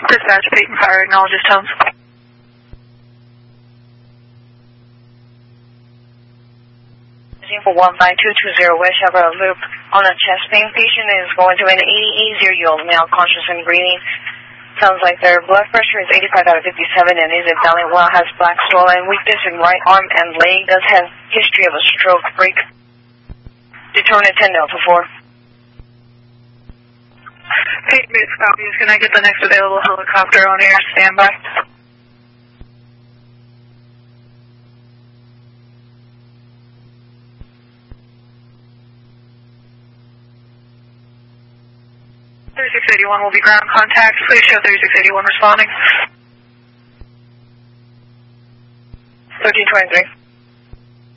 Dispatch, Peyton Fire, acknowledges tones. For 15220 West Chaparral Loop on a chest pain patient is going to an 88-year-old male, conscious and breathing. Sounds like their blood pressure is 85 out of 57 and isn't bowing well, has black swollen, weakness in right arm and leg, does have history of a stroke, break. Determinant 10 Delta 4. Peyton Base copies. Can I get the next available helicopter on air? Standby. Will be ground contact. Please show 3681 responding. 1323.